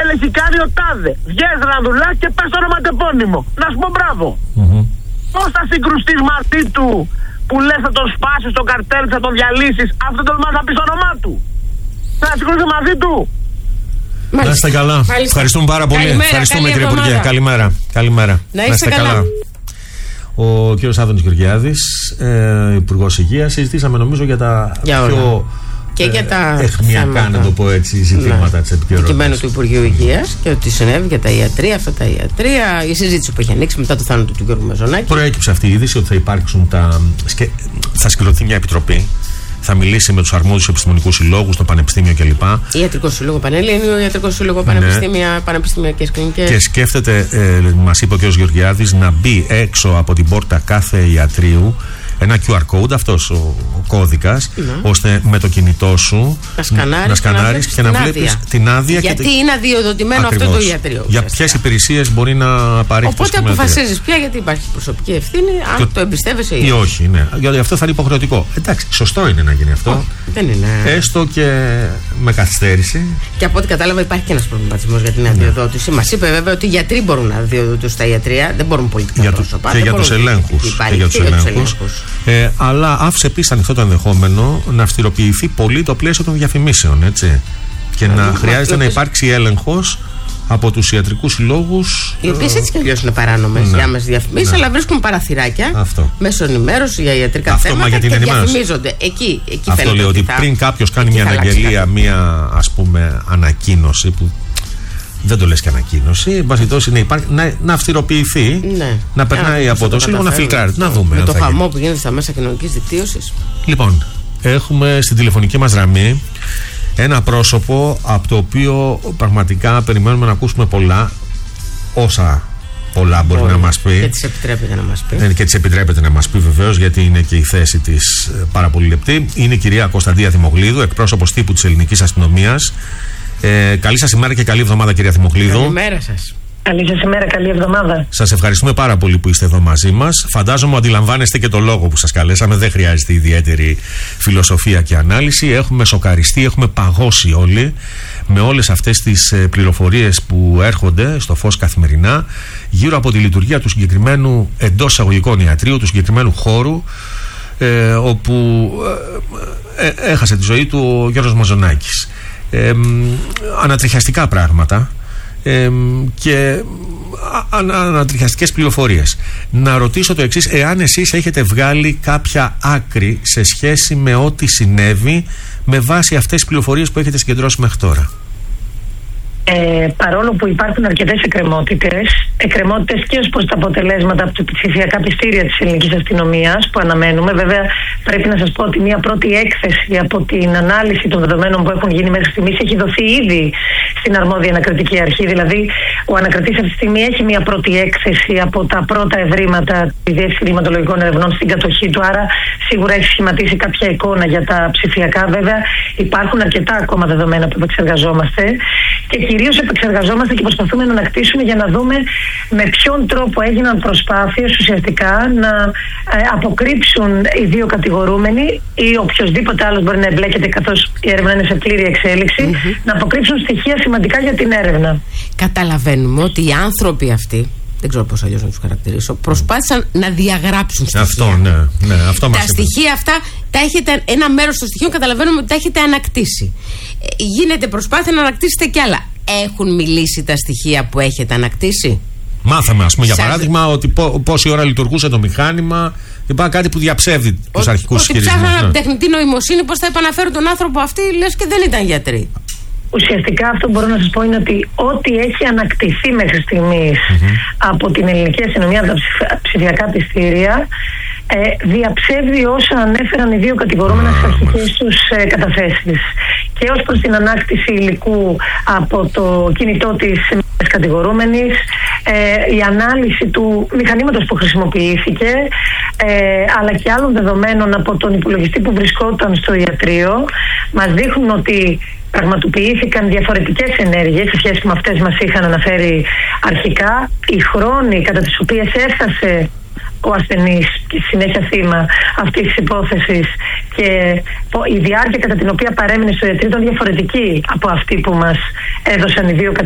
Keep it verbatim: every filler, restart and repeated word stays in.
πάλι έχει κάνει ο τάδε. Βγες Ρανδουλά και πες το ονοματεπώνυμο. Να σου πω μπράβο. Mm-hmm. Πώς θα συγκρουστείς μαζί του που λες θα τον σπάσεις στο καρτέλ, θα τον διαλύσεις, αυτό το τολμάς να πεις το όνομά του? Θα συγκρουστείς μαζί του? Να είστε καλά. Μάλιστα. Ευχαριστούμε πάρα πολύ. Καλημέρα, ευχαριστούμε κύριε Υπουργέ. Καλημέρα. Καλημέρα. Να είστε, να είστε καλά. καλά. Ο κύριος Άδωνης Γεωργιάδης, ε, Υπουργός Υγείας, συζητήσαμε νομίζω για τα για πιο και για τα αιχμιακά, να το πω έτσι, ζητήματα ναι. της επικαιρότητας. Το κειμένο του Υπουργείου Υγείας και ότι συνέβη για τα ιατρία, αυτά τα ιατρία, η συζήτηση που έχει ανοίξει μετά το θάνατο του κ. Μαζονάκη. Προέκυψε αυτή η είδηση ότι θα υπάρξουν τα. Θα συγκροτηθεί μια επιτροπή. Θα μιλήσει με τους αρμόδιους επιστημονικούς συλλόγους, το Πανεπιστήμιο κλπ. Ιατρικό Σύλλογο Πανελλήνιο, Ιατρικό Σύλλογο Πανεπιστήμια, ναι. Πανεπιστημιακές κλινικές. Και σκέφτεται, ε, μας είπε ο κ. Γεωργιάδης, να μπει έξω από την πόρτα κάθε ιατρίου ένα κιου αρ code, αυτός ο, ο κώδικας, ναι. ώστε με το κινητό σου να σκανάρεις, να σκανάρεις και να, και να βλέπεις την άδεια. Γιατί και... είναι αδειοδοτημένο αυτό το ιατρείο. Για ποιες υπηρεσίες μπορεί να παρέχει. Οπότε αποφασίζεις πια, γιατί υπάρχει προσωπική ευθύνη, αν το, το εμπιστεύεσαι ή όχι. Ναι. Γιατί αυτό θα είναι υποχρεωτικό. Εντάξει, σωστό είναι να γίνει αυτό. Oh, δεν είναι. Έστω και με καθυστέρηση. Και από ό,τι κατάλαβα υπάρχει και ένας προβληματισμός για την αδειοδότηση. Ναι. Μας είπε βέβαια ότι οι γιατροί μπορούν να αδειοδοτήσουν στα ιατρεία, δεν μπορούν πολιτικά για πρόσωπα. Και για τους ελέγχους. Ε, αλλά άφησε επίσης ανοιχτό το ενδεχόμενο να αυστηροποιηθεί πολύ το πλαίσιο των διαφημίσεων, έτσι. Και να, να χρειάζεται να υπάρξει έλεγχος από τους ιατρικούς συλλόγους. Οι οποίες έτσι κι αλλιώς είναι παράνομες, ναι, για άμεσες διαφημίσεις, ναι, αλλά βρίσκουν παραθυράκια αυτό. Μέσω ενημέρωση για ιατρικά αυτό, θέματα για την και ενημέρωση. Διαφημίζονται. Εκεί, εκεί αυτό λέει ότι θα... πριν κάποιος κάνει μια αναγγελία, μια ας πούμε ανακοίνωση που. Δεν το λες και ανακοίνωση. Εν πάση περιπτώσει να, να αυστηροποιηθεί, ναι, να περνάει yeah, από το σύλλογο, να φιλτράρει. Να δούμε. Με το χαμό που γίνεται στα μέσα κοινωνικής δικτύωσης. Λοιπόν, έχουμε στην τηλεφωνική μας γραμμή ένα πρόσωπο από το οποίο πραγματικά περιμένουμε να ακούσουμε πολλά. Όσα πολλά μπορεί Μπορεί. να μας πει. Και της επιτρέπεται να μας πει. Και της επιτρέπεται να μας πει βεβαίως, γιατί είναι και η θέση της πάρα πολύ λεπτή. Είναι η κυρία Κωνσταντία Δημογλίδου, εκπρόσωπος τύπου της ελληνικής αστυνομίας. Ε, καλή σας ημέρα και καλή εβδομάδα, κυρία Δημογλίδου. Καλημέρα σας. Καλή σας ημέρα, καλή εβδομάδα. Σας ευχαριστούμε πάρα πολύ που είστε εδώ μαζί μας. Φαντάζομαι αντιλαμβάνεστε και το λόγο που σας καλέσαμε. Δεν χρειάζεται ιδιαίτερη φιλοσοφία και ανάλυση. Έχουμε σοκαριστεί, έχουμε παγώσει όλοι με όλες αυτές τις πληροφορίες που έρχονται στο φως καθημερινά γύρω από τη λειτουργία του συγκεκριμένου εντός εισαγωγικών ιατρείου, του συγκεκριμένου χώρου, ε, όπου ε, ε, έχασε τη ζωή του ο Γιώργος Μαζονάκης. Ε, ανατριχιαστικά πράγματα ε, και ανα, ανατριχιαστικές πληροφορίες. Να ρωτήσω το εξής: εάν εσείς έχετε βγάλει κάποια άκρη σε σχέση με ό,τι συνέβη με βάση αυτές τις πληροφορίες που έχετε συγκεντρώσει μέχρι τώρα. Ε, παρόλο που υπάρχουν αρκετές εκκρεμότητες, εκκρεμότητες και ως προς τα αποτελέσματα από τα ψηφιακά πιστήρια της ελληνικής αστυνομίας που αναμένουμε. Βέβαια, πρέπει να σας πω ότι μια πρώτη έκθεση από την ανάλυση των δεδομένων που έχουν γίνει μέχρι στιγμής έχει δοθεί ήδη στην αρμόδια ανακριτική αρχή. Δηλαδή, ο ανακριτής αυτή τη στιγμή έχει μια πρώτη έκθεση από τα πρώτα ευρήματα της Διεύθυνσης Κλιματολογικών Ερευνών στην κατοχή του. Άρα, σίγουρα έχει σχηματίσει κάποια εικόνα για τα ψηφιακά. Βέβαια, υπάρχουν αρκετά ακόμα δεδομένα που επεξεργαζόμαστε. Και κυρίως επεξεργαζόμαστε και προσπαθούμε να ανακτήσουμε για να δούμε με ποιον τρόπο έγιναν προσπάθειες ουσιαστικά να ε, αποκρύψουν οι δύο κατηγορούμενοι ή οποιοδήποτε άλλος μπορεί να εμπλέκεται, καθώς η έρευνα είναι σε πλήρη εξέλιξη, mm-hmm. να αποκρύψουν στοιχεία σημαντικά για την έρευνα. Καταλαβαίνουμε ότι οι άνθρωποι αυτοί, δεν ξέρω πώς αλλιώς να τους χαρακτηρίσω, προσπάθησαν να διαγράψουν στοιχεία. Αυτό, ναι, ναι, αυτό μας τα είπε. Στοιχεία αυτά, τα έχετε, ένα μέρος των στοιχείων καταλαβαίνουμε ότι τα έχετε ανακτήσει. Ε, γίνεται προσπάθεια να ανακτήσετε κι άλλα. Έχουν μιλήσει τα στοιχεία που έχετε ανακτήσει? Μάθαμε, ας πούμε, για Σας... παράδειγμα, ότι πό, πόση ώρα λειτουργούσε το μηχάνημα. Υπάρχει κάτι που διαψεύδει τους αρχικούς ισχυρισμούς. Ότι ψάχναν ναι. τεχνητή νοημοσύνη, πώς θα επαναφέρουν τον άνθρωπο αυτή, λες και δεν ήταν γιατροί. Ουσιαστικά αυτό μπορώ να σας πω είναι ότι ό,τι έχει ανακτηθεί μέχρι στιγμής mm-hmm. από την ελληνική αστυνομία, από τα ψηφιακά πιστήρια, ε, διαψεύδει όσα ανέφεραν οι δύο κατηγορούμενα στις αρχικές τους ε, καταθέσεις. Και ως προς την ανάκτηση υλικού από το κινητό της κατηγορούμενης, ε, η ανάλυση του μηχανήματος που χρησιμοποιήθηκε, ε, αλλά και άλλων δεδομένων από τον υπολογιστή που βρισκόταν στο ιατρείο, μας δείχνουν ότι πραγματοποιήθηκαν διαφορετικές ενέργειες σε σχέση με αυτές μας είχαν αναφέρει αρχικά. Οι χρόνοι κατά τις οποίες έφτασε ο ασθενής και συνέχεια θύμα αυτής της υπόθεσης και η διάρκεια κατά την οποία παρέμεινε στο ιατρείο ήταν διαφορετική από αυτή που μας έδωσαν οι δύο κατηγορίες.